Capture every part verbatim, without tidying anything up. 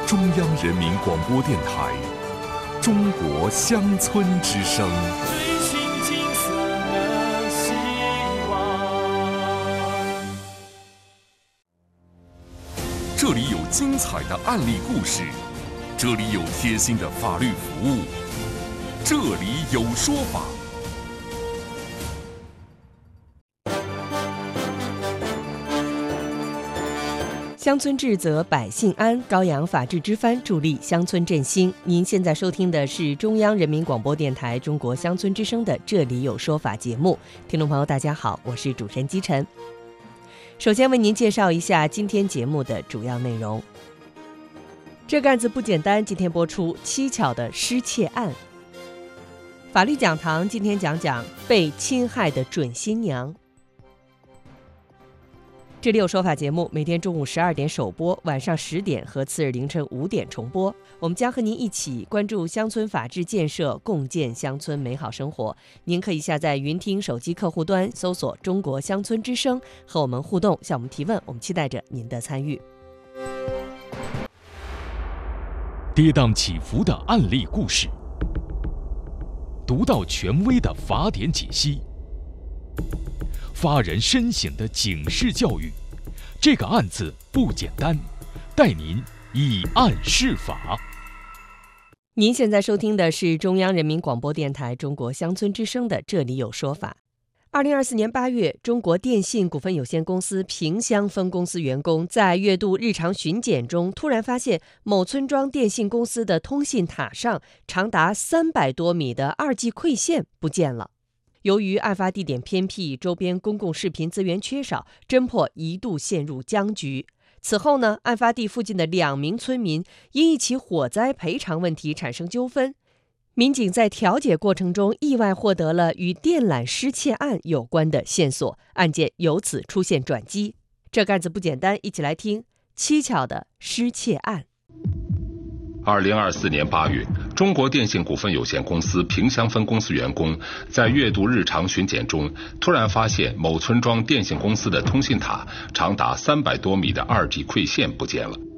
中央人民广播电台中国乡村之声。 追寻金色的希望。 这里有精彩的案例故事，这里有贴心的法律服务，这里有说法。 乡村治则百姓安，高扬法治之帆，助力乡村振兴。您现在收听的是中央人民广播电台中国乡村之声的《这里有说法》节目。听众朋友大家好，我是主持人姬晨。首先为您介绍一下今天节目的主要内容。这个案子不简单，今天播出蹊跷的失窃案。法律讲堂今天讲讲被侵害的准新娘。这里有说法节目每天中午十二点首播，晚上十点和次日凌晨五点重播。我们将和您一起关注乡村法治建设，共建乡村美好生活。您可以下载云听手机客户端，搜索中国乡村之声，和我们互动，向我们提问。我们期待着您的参与。 跌宕起伏的案例故事，独到权威的法典解析，发人深省的警示教育。这个案子不简单，带您以案释法。 您现在收听的是中央人民广播电台中国乡村之声的《这里有说法》。二零二四年八月，中国电信股份有限公司萍乡分公司员工在月度日常巡检中，突然发现某村庄电信公司的通信塔上长达三百多米的二 G 馈线不见了。由于案发地点偏僻，周边公共视频资源缺少，侦破一度陷入僵局。此后呢，案发地附近的两名村民因一起火灾赔偿问题产生纠纷，民警在调解过程中意外获得了与电缆失窃案有关的线索，案件由此出现转机。这个案子不简单，一起来听蹊跷的失窃案。 二零二四年八月，中国电信股份有限公司萍乡分公司员工在月度日常巡检中，突然发现某村庄电信公司的通信塔长达三百多米的二 G 馈线不见了。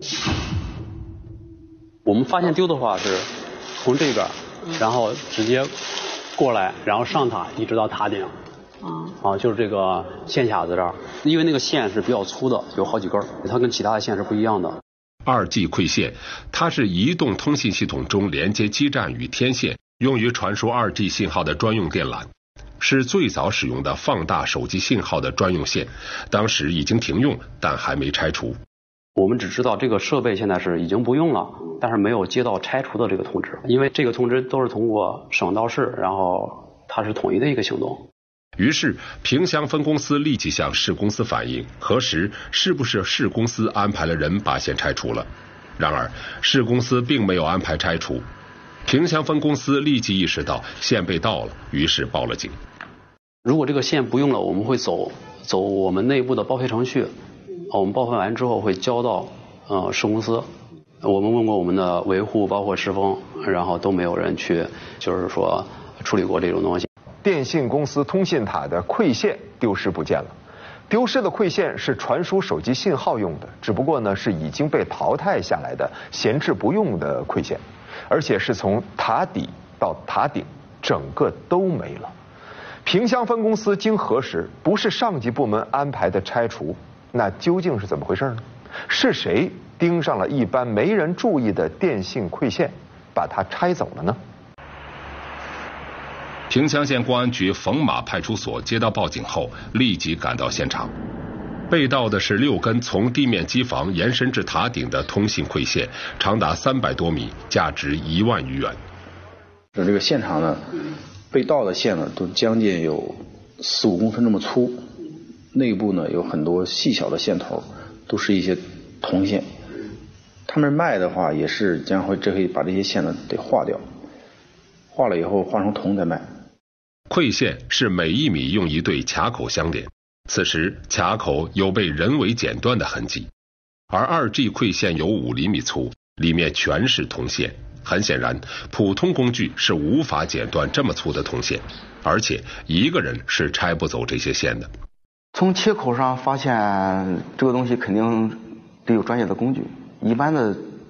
我们发现丢的话是从这边，然后直接过来，然后上塔一直到塔顶。啊，就是这个线卡在这儿，因为那个线是比较粗的，有好几根，它跟其他的线是不一样的。 二 G 馈线，它是移动通信系统中连接基站与天线，用于传输 二 G 信号的专用电缆，是最早使用的放大手机信号的专用线，当时已经停用，但还没拆除。 我们只知道这个设备现在是已经不用了，但是没有接到拆除的这个通知，因为这个通知都是通过省到市，然后它是统一的一个行动。 于是萍乡分公司立即向市公司反映，核实是不是市公司安排了人把线拆除了。然而市公司并没有安排拆除，萍乡分公司立即意识到线被盗了，于是报了警。 如果这个线不用了，我们会走走我们内部的报废程序，我们报废完之后会交到呃市公司。我们问过我们的维护包括施工，然后都没有人去就是说处理过这种东西。 电信公司通信塔的馈线丢失不见了，丢失的馈线是传输手机信号用的，只不过呢是已经被淘汰下来的闲置不用的馈线，而且是从塔底到塔顶整个都没了。萍乡分公司经核实，不是上级部门安排的拆除，那究竟是怎么回事呢？是谁盯上了一般没人注意的电信馈线，把它拆走了呢？ 萍乡县公安局冯马派出所接到报警后，立即赶到现场。被盗的是六根从地面机房延伸至塔顶的通信馈线，长达三百多米，价值一万余元。 这个现场呢，被盗的线呢都将近有四五公分这么粗，内部呢有很多细小的线头，都是一些铜线。他们卖的话也是将会这可以把这些线呢得化掉，化了以后换成铜再卖。 馈线是每一米用一对卡口相连，此时卡口有被人为剪断的痕迹，而 二 G 馈线有五厘米粗，里面全是铜线。很显然，普通工具是无法剪断这么粗的铜线，而且一个人是拆不走这些线的。 从切口上发现这个东西肯定得有专业的工具，一般的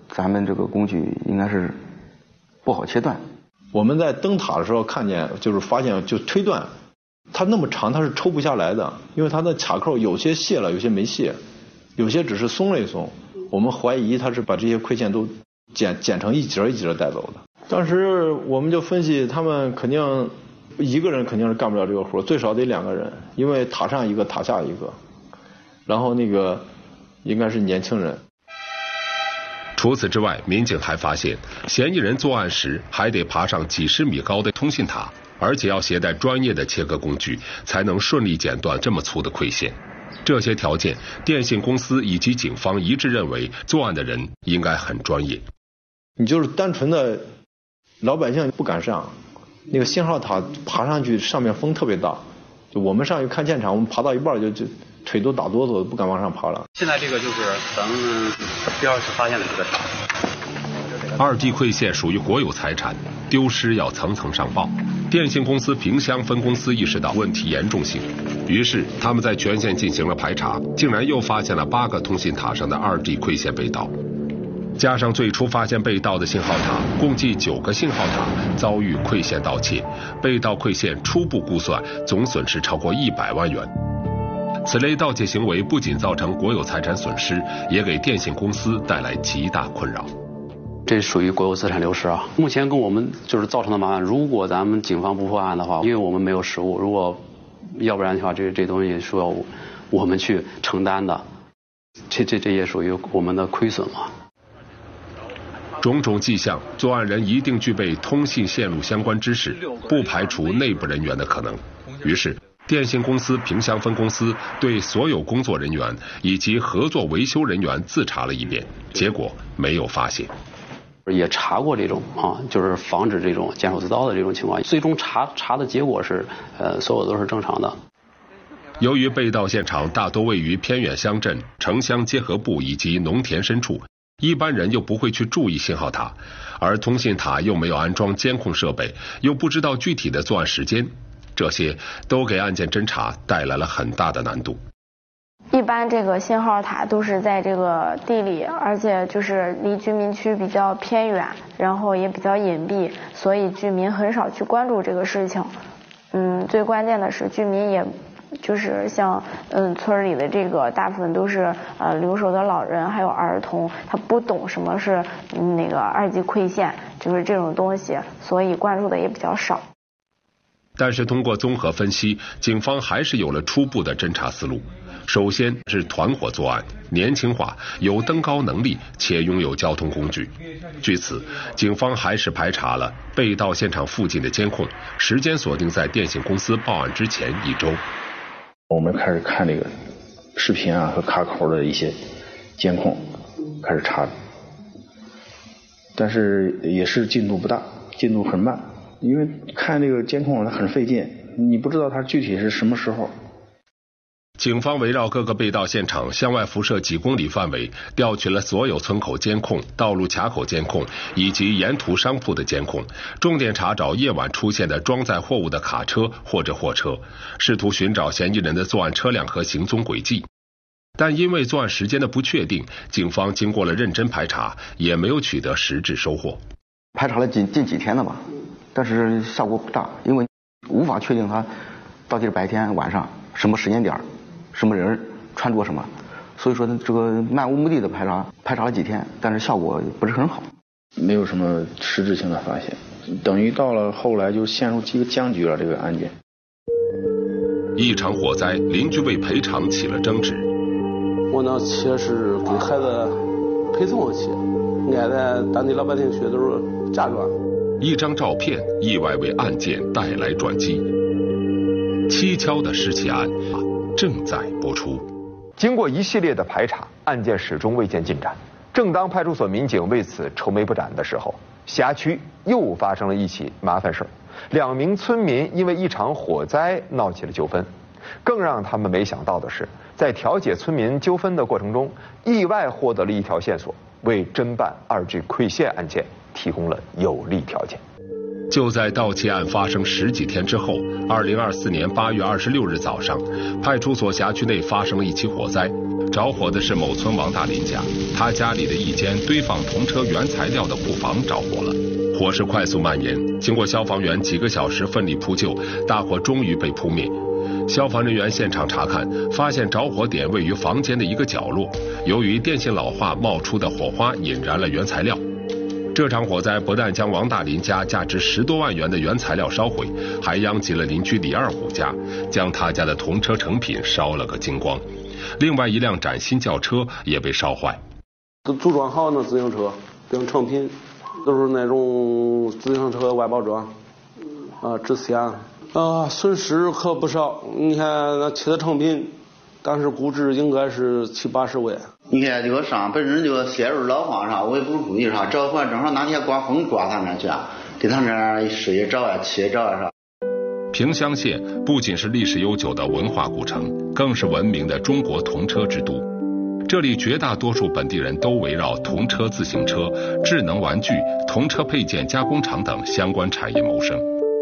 咱们这个工具应该是不好切断。 我们在灯塔的时候看见，就是发现就推断，它那么长它是抽不下来的，因为它的卡扣有些卸了，有些没卸，有些只是松了一松。我们怀疑它是把这些馈线都剪剪成一节一节带走的。当时我们就分析，他们肯定一个人肯定是干不了这个活，最少得两个人，因为塔上一个塔下一个，然后那个应该是年轻人。 除此之外，民警还发现，嫌疑人作案时还得爬上几十米高的通信塔，而且要携带专业的切割工具，才能顺利剪断这么粗的馈线。这些条件，电信公司以及警方一致认为，作案的人应该很专业。 你就是单纯的老百姓不敢上，那个信号塔爬上去，上面风特别大，就我们上去看现场，我们爬到一半就就腿都打哆嗦，不敢往上爬了。 现在这个就是咱们第二次发现的这个塔。 二 G 馈线属于国有财产，丢失要层层上报。电信公司萍乡分公司意识到问题严重性，于是他们在全县进行了排查，竟然又发现了八个通信塔上的二 G 馈线被盗。加上最初发现被盗的信号塔，共计九个信号塔遭遇馈线盗窃，被盗馈线初步估算总损失超过一百万元。此类盗窃行为不仅造成国有财产损失，也给电信公司带来极大困扰。 这属于国有资产流失啊！目前跟我们就是造成的麻烦，如果咱们警方不破案的话，因为我们没有实物，如果要不然的话，这这东西是要我们去承担的，这这这也属于我们的亏损嘛。 种种迹象，作案人一定具备通信线路相关知识，不排除内部人员的可能。于是，电信公司萍乡分公司对所有工作人员以及合作维修人员自查了一遍，结果没有发现。 也查过这种啊，就是防止这种监守自盗的这种情况，最终查查的结果是，呃，所有都是正常的。 由于被盗现场大多位于偏远乡镇、城乡结合部以及农田深处，一般人又不会去注意信号塔，而通信塔又没有安装监控设备，又不知道具体的作案时间，这些都给案件侦查带来了很大的难度。 一般这个信号塔都是在这个地里，而且就是离居民区比较偏远，然后也比较隐蔽，所以居民很少去关注这个事情。嗯，最关键的是居民也就是像嗯村里的这个大部分都是呃留守的老人还有儿童，他不懂什么是、嗯、那个二级馈线，就是这种东西，所以关注的也比较少。 但是通过综合分析，警方还是有了初步的侦查思路。首先是团伙作案，年轻化，有登高能力，且拥有交通工具。据此，警方还是排查了被盗现场附近的监控，时间锁定在电信公司报案之前一周。 我们开始看这个视频啊和卡口的一些监控，开始查，但是也是进度不大，进度很慢，因为看这个监控它很费劲，你不知道它具体是什么时候。 警方围绕各个被盗现场向外辐射几公里范围，调取了所有村口监控、道路卡口监控以及沿途商铺的监控，重点查找夜晚出现的装载货物的卡车或者货车，试图寻找嫌疑人的作案车辆和行踪轨迹。但因为作案时间的不确定，警方经过了认真排查，也没有取得实质收获。 排查了近近几天了吧，但是效果不大，因为无法确定他到底是白天晚上什么时间点什么人穿着什么，所以说这个漫无目的的排查，排查了几天，但是效果不是很好， 没有什么实质性的发现，等于到了后来就陷入一个僵局了。这个案件， 一场火灾，邻居为赔偿起了争执。 我那车是给孩子陪送的车，俺在当地老百姓学都是假装。 一张照片意外为案件带来转机，蹊跷的失窃案正在播出。 经过一系列的排查，案件始终未见进展。正当派出所民警为此愁眉不展的时候，辖区又发生了一起麻烦事儿。两名村民因为一场火灾闹起了纠纷。更让他们没想到的是，在调解村民纠纷的过程中，意外获得了一条线索，为侦办二 G 馈线案件提供了有利条件。 就在盗窃案发生十几天之后， 二零二四年八月二十六日早上，派出所辖区内发生了一起火灾，着火的是某村王大林家，他家里的一间堆放童车原材料的库房着火了。火势快速蔓延，经过消防员几个小时奋力扑救，大火终于被扑灭。消防人员现场查看，发现着火点位于房间的一个角落，由于电线老化冒出的火花引燃了原材料。这场火灾不但将王大林家价值十多万元的原材料烧毁，还殃及了邻居李二虎家，将他家的童车成品烧了个精光。另外一辆崭新轿车也被烧坏。 都组装好那自行车，变成成品，都是那种自行车外包装，啊，值钱啊，损失可不少。你看那汽车成品，当时估值应该是七八十万。 你看这个伤本身这个线路老化上，我也不注意啥，这回正好哪天刮风刮他那去，给他那水也着啊，气也着啊啥。 萍乡县不仅是历史悠久的文化古城，更是闻名的中国童车之都。这里绝大多数本地人都围绕童车、自行车、智能玩具、童车配件加工厂等相关产业谋生。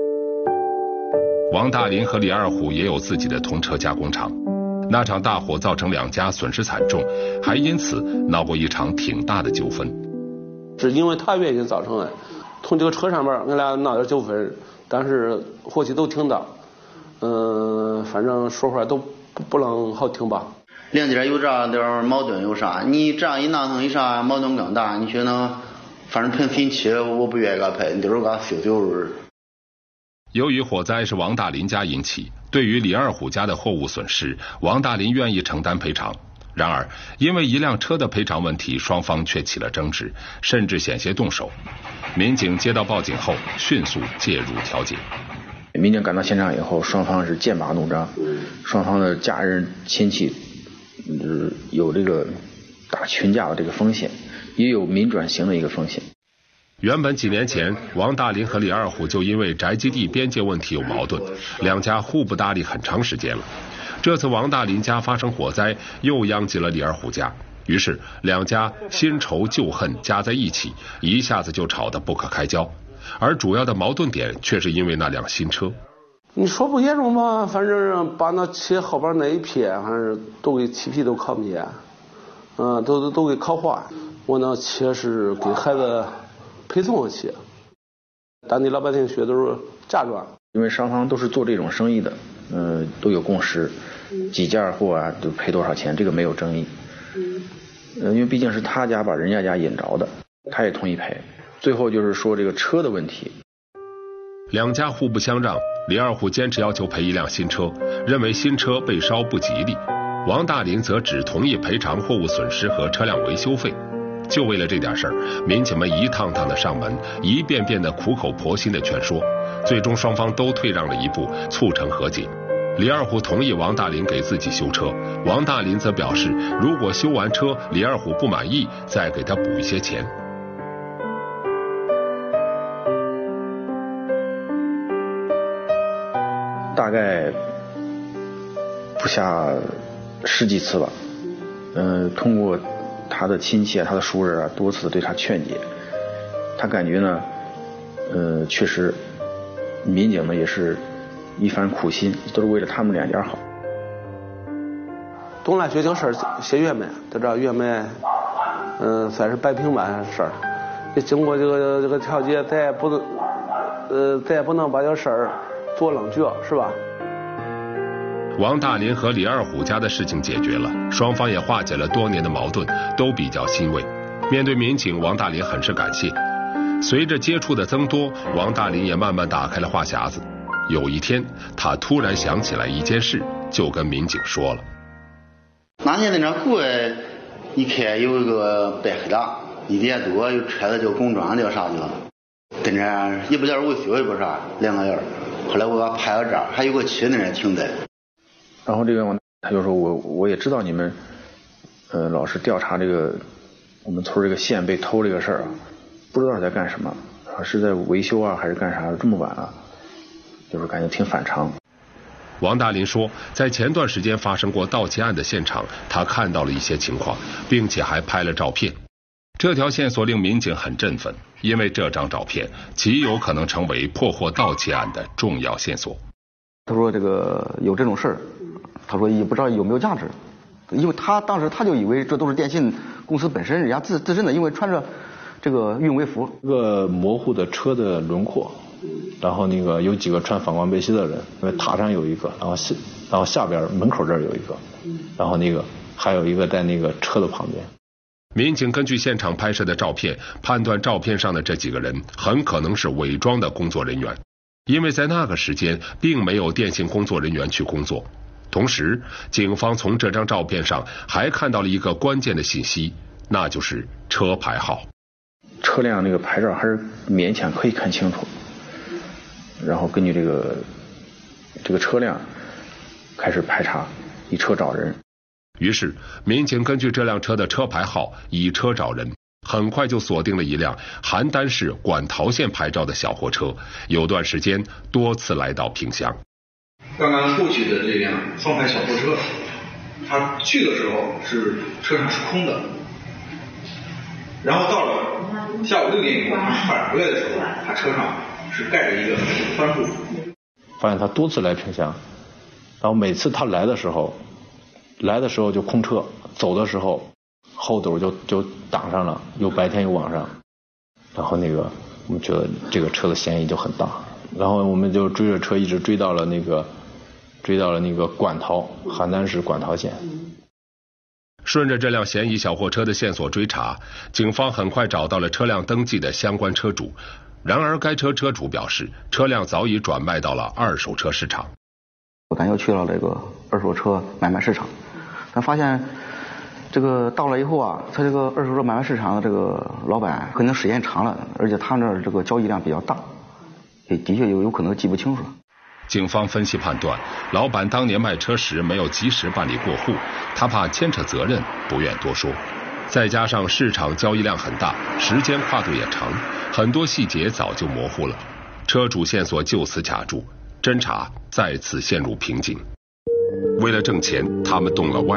王大林和李二虎也有自己的童车加工厂。那场大火造成两家损失惨重，还因此闹过一场挺大的纠纷。 是因为他原因造成的，从这个车上面俺俩闹点纠纷，但是火气都挺大，嗯、呃，反正说话都不不能好听吧。 两家有这样点矛盾有啥？你这样一闹腾一啥矛盾更大？你觉得反正挺生气，我不愿意给他拍，你就是给他修丢人。 由于火灾是王大林家引起，对于李二虎家的货物损失，王大林愿意承担赔偿。然而，因为一辆车的赔偿问题，双方却起了争执，甚至险些动手。民警接到报警后，迅速介入调解。 民警赶到现场以后，双方是剑拔弩张，双方的家人亲戚，呃，有这个打群架的这个风险，也有民转型的一个风险。 原本几年前，王大林和李二虎就因为宅基地边界问题有矛盾，两家互不搭理很长时间了。这次王大林家发生火灾，又殃及了李二虎家，于是两家新仇旧恨加在一起，一下子就吵得不可开交。而主要的矛盾点却是因为那辆新车。 你说不严重吧，反正把那车后边那一片，反正都给漆皮都烤灭，嗯，都都都给烤化。我那车是给孩子配送的车，当地老百姓学都是嫁妆。 因为双方都是做这种生意的，嗯、呃，都有共识，几件货啊都赔多少钱，这个没有争议。嗯，呃，因为毕竟是他家把人家家引着的，他也同意赔。最后就是说这个车的问题， 两家互不相让，李二虎坚持要求赔一辆新车，认为新车被烧不吉利。王大林则只同意赔偿货物损失和车辆维修费。就为了这点事儿，民警们一趟趟的上门，一遍遍的苦口婆心的劝说，最终双方都退让了一步，促成和解。李二虎同意王大林给自己修车，王大林则表示，如果修完车李二虎不满意，再给他补一些钱。 大概不下十几次吧，嗯、呃，通过他的亲戚啊，他的熟人啊，多次对他劝解，他感觉呢，呃，确实，民警呢也是一番苦心，都是为了他们两家好。 东来学这事儿写原本，在这原本，嗯、呃，算是摆平办事儿。也经过这个这个调解，咱也不能，呃，咱也不能把这事儿做冷决，是吧？ 王大林和李二虎家的事情解决了，双方也化解了多年的矛盾，都比较欣慰。面对民警，王大林很是感谢。随着接触的增多，王大林也慢慢打开了话匣子。有一天，他突然想起来一件事，就跟民警说了。 那天那张柜一看有一个白黑的，一点多，有车子叫工装叫啥的，跟着也不叫维修也不是啥，两个人。后来我把拍到这儿，还有个车在那停着。 然后这个他就说我我也知道你们，呃，老是调查这个我们村这个线被偷这个事儿啊，不知道在干什么，是在维修啊还是干啥？这么晚了，就是感觉挺反常。 王大林说，在前段时间发生过盗窃案的现场，他看到了一些情况，并且还拍了照片。这条线索令民警很振奋，因为这张照片极有可能成为破获盗窃案的重要线索。 他说这个有这种事儿，他说也不知道有没有价值，因为他当时他就以为这都是电信公司本身人家自自身的，因为穿着这个运维服。 一个模糊的车的轮廓，然后那个有几个穿反光背心的人，因为塔上有一个，然后下然后下边门口这儿有一个，然后那个还有一个在那个车的旁边。 民警根据现场拍摄的照片，判断照片上的这几个人很可能是伪装的工作人员，因为在那个时间并没有电信工作人员去工作。同时，警方从这张照片上还看到了一个关键的信息，那就是车牌号。 车辆那个牌照还是勉强可以看清楚，然后根据这个这个车辆开始排查，以车找人。 于是，民警根据这辆车的车牌号以车找人，很快就锁定了一辆邯郸市馆陶县牌照的小货车，有段时间多次来到萍乡。 刚刚过去的这辆双排小货车，它去的时候是车上是空的，然后到了下午六点以后，它返回来的时候，它车上是盖着一个帆布。 发现他多次来萍乡，然后每次他来的时候，来的时候就空车，走的时候后斗就就挡上了，有白天有晚上。然后那个我们觉得这个车的嫌疑就很大，然后我们就追着车一直追到了那个追到了那个馆陶，邯郸市馆陶县。 顺着这辆嫌疑小货车的线索追查，警方很快找到了车辆登记的相关车主。然而该车车主表示，车辆早已转卖到了二手车市场。 咱又去了这个二手车买卖市场，咱发现这个到了以后啊，他这个二手车买卖市场的这个老板可能时间长了，而且他那儿这个交易量比较大，也的确有有可能记不清楚。 警方分析判断，老板当年卖车时没有及时办理过户，他怕牵扯责任，不愿多说。再加上市场交易量很大，时间跨度也长，很多细节早就模糊了，车主线索就此卡住，侦查再次陷入瓶颈。为了挣钱，他们动了歪